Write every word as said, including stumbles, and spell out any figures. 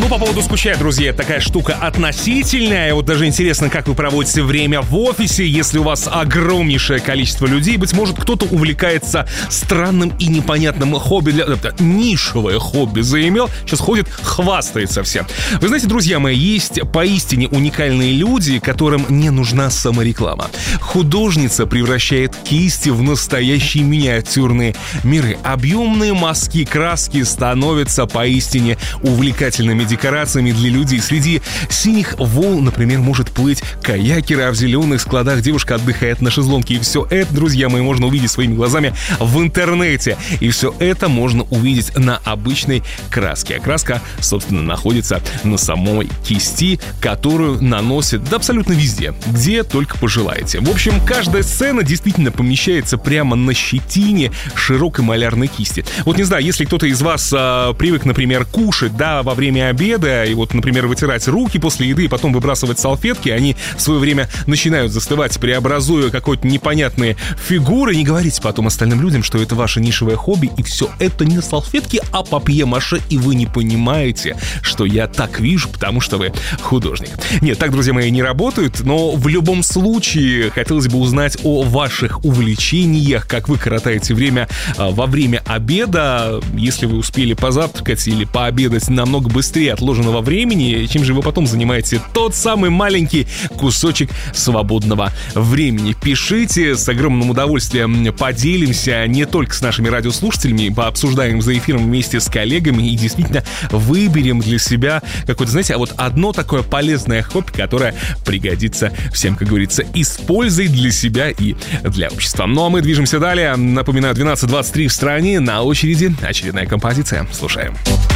Ну, по поводу «скучать», друзья, такая штука относительная. Вот даже интересно, как вы проводите время в офисе, если у вас огромнейшее количество людей. Быть может, кто-то увлекается странным и непонятным хобби, для... нишевое хобби заимел, сейчас ходит, хвастается всем. Вы знаете, друзья мои, есть поистине уникальные люди, которым не нужна самореклама. Художница превращает кисти в настоящие миниатюрные миры. Объемные мазки краски становятся поистине увлекательными декорациями для людей. Среди синих волн, например, может плыть каякер, а в зеленых складах девушка отдыхает на шезлонге. И все это, друзья мои, можно увидеть своими глазами в интернете. И все это можно увидеть на обычной краске. А краска, собственно, находится на самой кисти, которую наносят да абсолютно везде, где только пожелаете. В общем, каждая сцена действительно помещается прямо на щетине широкой малярной кисти. Вот не знаю, если кто-то из вас а, привык, например, кушать, да, во время обеда, и вот, например, вытирать руки после еды и потом выбрасывать салфетки, они в свое время начинают застывать, преобразуя какой-то непонятные фигуры. Не говорите потом остальным людям, что это ваше нишевое хобби, и все это не салфетки, а папье-маше, и вы не понимаете, что я так вижу, потому что вы художник. Нет, так, друзья мои, не работают, но в любом случае хотелось бы узнать о ваших увлечениях, как вы коротаете время во время обеда, если вы успели позавтракать или пообедать намного быстрее отложенного времени, чем же вы потом занимаете тот самый маленький кусочек свободного времени. Пишите, с огромным удовольствием поделимся не только с нашими радиослушателями, пообсуждаем за эфиром вместе с коллегами и действительно выберем для себя какое-то, знаете, а вот одно такое полезное хобби, которое пригодится всем, как говорится, и с пользой для себя и для общества. Ну а мы движемся далее. Напоминаю, двенадцать двадцать три в стране, на очереди очередная композиция. Слушаем.